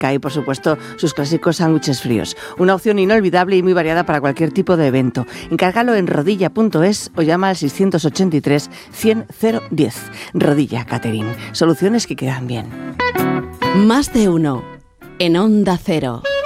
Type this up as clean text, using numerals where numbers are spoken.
y, por supuesto, sus clásicos sándwiches fríos. Una opción inolvidable y muy variada para cualquier tipo de evento. Encárgalo en rodilla.es o llama al 683 100 010. Rodilla Catering. Soluciones que quedan bien. Más de uno en Onda Cero.